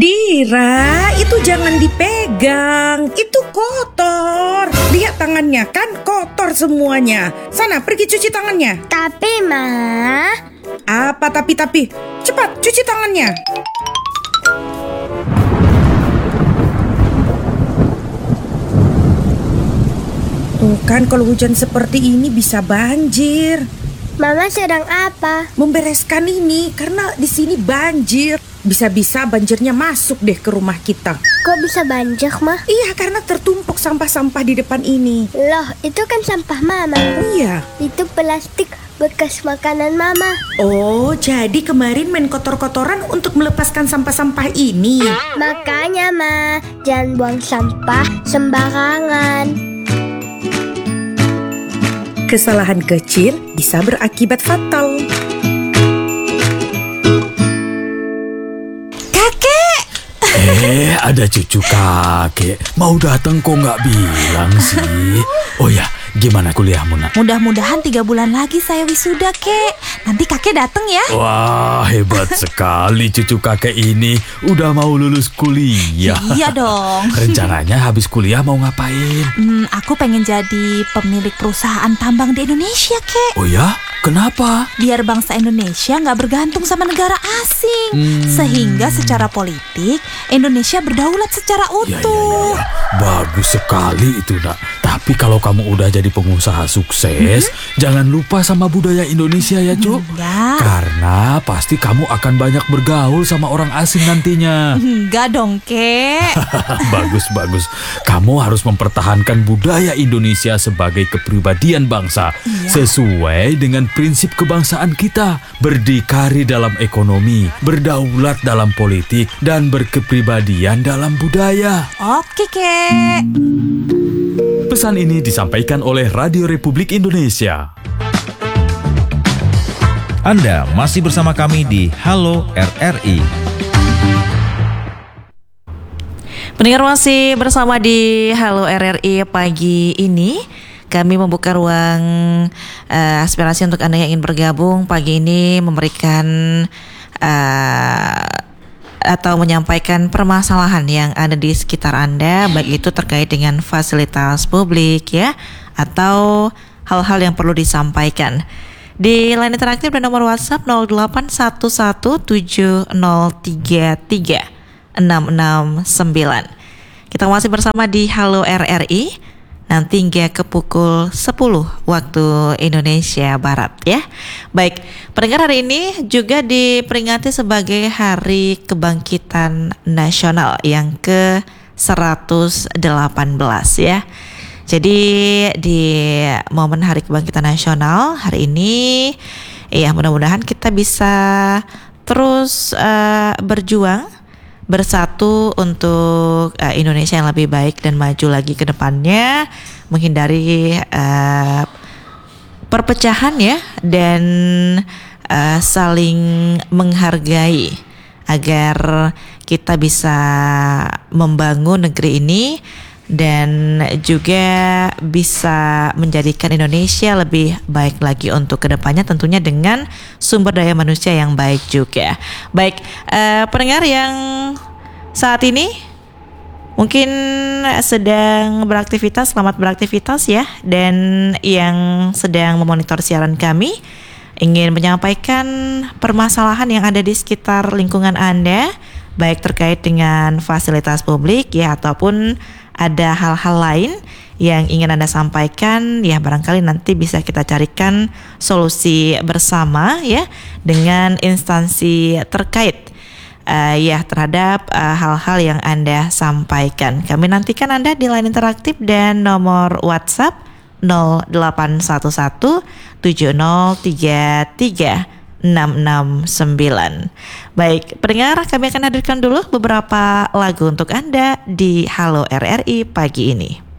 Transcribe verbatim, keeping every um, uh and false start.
Dira, itu jangan dipegang. Itu kotor. Lihat tangannya, kan kotor semuanya. Sana, pergi cuci tangannya. Tapi, Ma. Apa tapi-tapi? Cepat, cuci tangannya. Tuh kan, kalau hujan seperti ini bisa banjir. Mama sedang apa? Membereskan ini, karena di sini banjir. Bisa-bisa banjirnya masuk deh ke rumah kita. Kok bisa banjir, Ma? Iya, karena tertumpuk sampah-sampah di depan ini. Loh, itu kan sampah Mama. Iya. Itu plastik bekas makanan Mama. Oh, jadi kemarin main kotor-kotoran untuk melepaskan sampah-sampah ini. Makanya, Ma, jangan buang sampah sembarangan. Kesalahan kecil bisa berakibat fatal. Eh, ada cucu kakek. Mau datang kok nggak bilang sih? Oh ya, gimana kuliahmu, Nak? Mudah-mudahan tiga bulan lagi saya wisuda, Kek. Nanti kakek datang ya. Wah, hebat sekali cucu kakek ini. Udah mau lulus kuliah. Iya dong. Rencananya habis kuliah mau ngapain? Hmm, aku pengen jadi pemilik perusahaan tambang di Indonesia, Kek. Oh ya? Kenapa? Biar bangsa Indonesia nggak bergantung sama negara asing. Hmm. Sehingga secara politik, Indonesia berdaulat secara utuh. Ya, ya, ya, ya. Bagus sekali itu, Nak. Tapi kalau kamu udah jadi pengusaha sukses, hmm? jangan lupa sama budaya Indonesia ya, Cuk. Enggak. Karena pasti kamu akan banyak bergaul sama orang asing nantinya. Enggak dong, Kek. Bagus, bagus. Kamu harus mempertahankan budaya Indonesia sebagai kepribadian bangsa. Iya. Sesuai dengan prinsip kebangsaan kita. Berdikari dalam ekonomi, berdaulat dalam politik, dan berkepribadian dalam budaya. Oke, Kek. Pesan ini disampaikan oleh Radio Republik Indonesia. Anda masih bersama kami di Halo R R I. Pendengar masih bersama di Halo R R I pagi ini. Kami membuka ruang uh, aspirasi untuk Anda yang ingin bergabung pagi ini, memberikan uh, atau menyampaikan permasalahan yang ada di sekitar Anda, baik itu terkait dengan fasilitas publik ya, atau hal-hal yang perlu disampaikan. Di line interaktif dan nomor WhatsApp nol delapan satu satu tujuh nol tiga tiga enam enam sembilan. Kita masih bersama di Halo R R I. Nanti hingga ke pukul sepuluh waktu Indonesia Barat ya. Baik, pendengar, hari ini juga diperingati sebagai Hari Kebangkitan Nasional yang ke seratus delapan belas ya. Jadi di momen Hari Kebangkitan Nasional hari ini ya, mudah-mudahan kita bisa terus uh, berjuang bersatu untuk uh, Indonesia yang lebih baik dan maju lagi ke depannya, menghindari uh, perpecahan ya, dan uh, saling menghargai agar kita bisa membangun negeri ini dan juga bisa menjadikan Indonesia lebih baik lagi untuk kedepannya, tentunya dengan sumber daya manusia yang baik juga. Baik, uh, pendengar yang saat ini mungkin sedang beraktivitas, selamat beraktivitas ya. Dan yang sedang memonitor siaran kami, ingin menyampaikan permasalahan yang ada di sekitar lingkungan Anda, baik terkait dengan fasilitas publik ya, ataupun ada hal-hal lain yang ingin Anda sampaikan ya, barangkali nanti bisa kita carikan solusi bersama ya dengan instansi terkait uh, ya terhadap uh, hal-hal yang Anda sampaikan. Kami nantikan Anda di line interaktif dan nomor WhatsApp nol delapan satu satu tujuh nol tiga tiga enam enam sembilan. Baik, pendengar, kami akan hadirkan dulu beberapa lagu untuk Anda di Halo R R I pagi ini.